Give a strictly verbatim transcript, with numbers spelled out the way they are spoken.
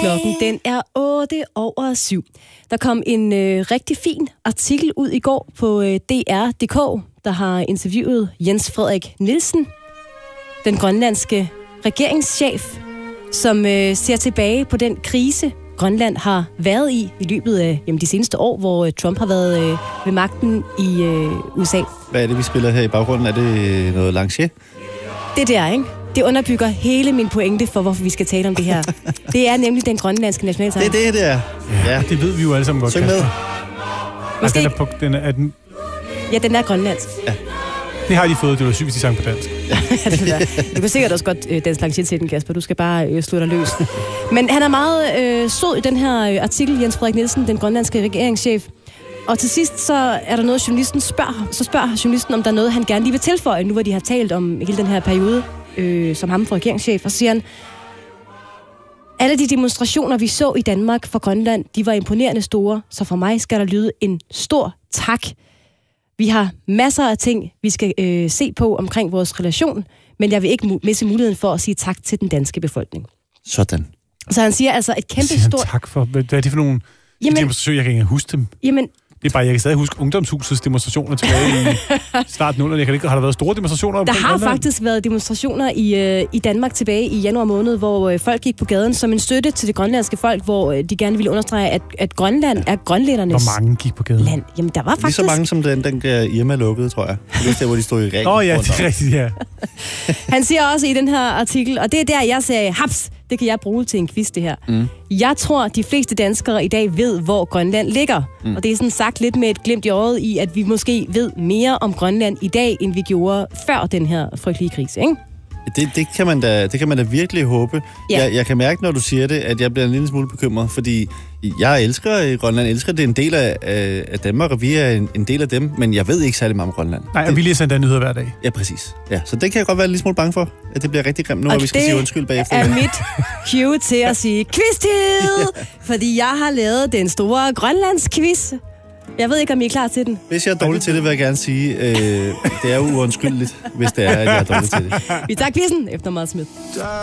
Klokken den er otte over syv. Der kom en øh, rigtig fin artikel ud i går på øh, D R punktum d k, der har interviewet Jens Frederik Nielsen, den grønlandske regeringschef, som øh, ser tilbage på den krise, Grønland har været i i løbet af jamen, de seneste år, hvor øh, Trump har været øh, ved magten i øh, U S A. Hvad er det, vi spiller her i baggrunden? Er det noget Lancier? Det der, ikke? Det underbygger hele min pointe for, hvorfor vi skal tale om det her. Det er nemlig den grønlandske nationalsang. Det er det, det er. Ja, det ved vi jo alle sammen godt. Syng med. Måske... Den er på, den er, er den... Ja, den er grønlandsk. Ja. Det har de fået, det var sygt, hvis de sang på dansk. Ja, det er. Du kan sikkert også godt øh, danse Lancier til den, Kasper. Du skal bare øh, slå dig løs. Men han er meget øh, sød i den her øh, artikel, Jens Frederik Nielsen, den grønlandske regeringschef. Og til sidst, så er der noget, journalisten spørger. Så spørger journalisten, om der er noget, han gerne lige vil tilføje, nu hvor de har talt om hele den her periode, øh, som ham for regeringschef. Og så siger han, alle de demonstrationer, vi så i Danmark for Grønland, de var imponerende store, så for mig skal der lyde en stor tak. Vi har masser af ting, vi skal øh, se på omkring vores relation, men jeg vil ikke mu- misse muligheden for at sige tak til den danske befolkning. Sådan. Så han siger altså et kæmpe siger han stort... tak for? Hvad er det for nogle Jamen- demonstrationer? Jeg kan ikke huske dem. Jamen, Det er bare, jeg kan stadig huske Ungdomshusets demonstrationer tilbage i start nullerne. Jeg kan ikke, har der været store demonstrationer der omkring har Grønland? faktisk været demonstrationer i, øh, i Danmark tilbage i januar måned, hvor øh, folk gik på gaden som en støtte til det grønlandske folk, hvor øh, de gerne ville understrege, at, at Grønland er grønlændernes Hvor mange gik på gaden? land. Jamen, der var Lige faktisk... så mange som den, den der Irma lukkede, tror jeg. Det er der, hvor de stod i ring. Åh oh, ja, rundt det er om. rigtigt, ja. Han siger også i den her artikel, og det er der, jeg sagde, haps, det kan jeg bruge til en quiz, det her. Mm. Jeg tror, de fleste danskere i dag ved, hvor Grønland ligger. Mm. Og det er sådan sagt lidt med et glimt i øjet i, at vi måske ved mere om Grønland i dag, end vi gjorde før den her frygtelige krise, ikke? Det, det, kan man da, det kan man da virkelig håbe. Ja. Jeg, jeg kan mærke, når du siger det, at jeg bliver en lille smule bekymret, fordi jeg elsker Grønland, elsker det er en del af, af Danmark, og vi er en, en del af dem, men jeg ved ikke særlig meget om Grønland. Nej, og det, vi læser endda nyheder hver dag. Ja, præcis. Ja, så det kan jeg godt være en lille smule bange for, at det bliver rigtig grimt nu, og, og vi skal sige undskyld bagefter. Og det er mit cue til at sige quiz-tid, ja. Fordi jeg har lavet den store Grønlands-quiz. Jeg ved ikke, om I er klar til den. Hvis jeg er dårlig til det, vil jeg gerne sige, øh, det er uundskyldeligt, hvis det er, at jeg er dårlig til det. Vi tager quizzen efter Mads Smith.